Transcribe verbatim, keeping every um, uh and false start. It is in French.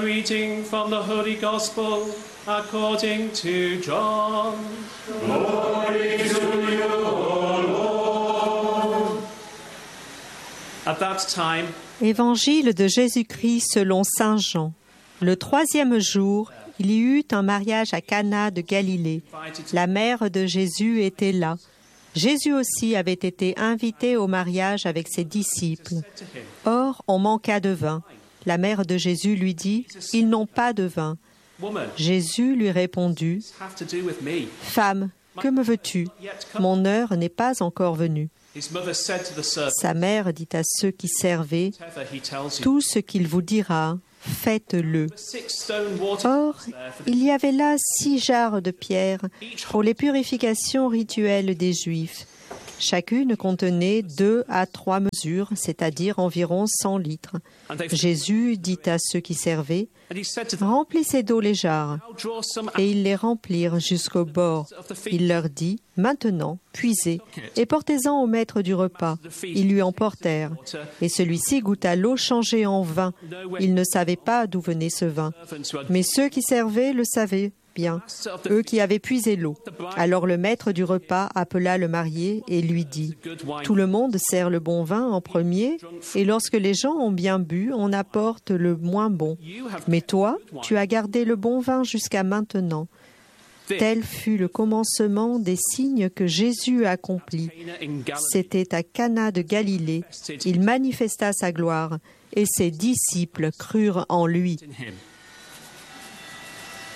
A reading from the Holy Gospel according to John. Glory to you, O Lord. At that time, Évangile de Jésus-Christ selon saint Jean. Le troisième jour, il y eut un mariage à Cana de Galilée. La mère de Jésus était là. Jésus aussi avait été invité au mariage avec ses disciples. Or, on manqua de vin. La mère de Jésus lui dit, « Ils n'ont pas de vin. » Jésus lui répondit, « Femme, que me veux-tu? Mon heure n'est pas encore venue. » Sa mère dit à ceux qui servaient, « Tout ce qu'il vous dira, faites-le. » Or, il y avait là six jarres de pierre pour les purifications rituelles des Juifs. Chacune contenait deux à trois mesures, c'est-à-dire environ cent litres. Jésus dit à ceux qui servaient, « Remplissez d'eau les jarres. » Et ils les remplirent jusqu'au bord. Il leur dit, « Maintenant, puisez, et portez-en au maître du repas. » Ils lui en portèrent. Et celui-ci goûta l'eau changée en vin. Il ne savait pas d'où venait ce vin. Mais ceux qui servaient le savaient bien, eux qui avaient puisé l'eau. Alors le maître du repas appela le marié et lui dit, « Tout le monde sert le bon vin en premier, et lorsque les gens ont bien bu, on apporte le moins bon. Mais toi, tu as gardé le bon vin jusqu'à maintenant. » Tel fut le commencement des signes que Jésus accomplit. C'était à Cana de Galilée. Il manifesta sa gloire, et ses disciples crurent en lui.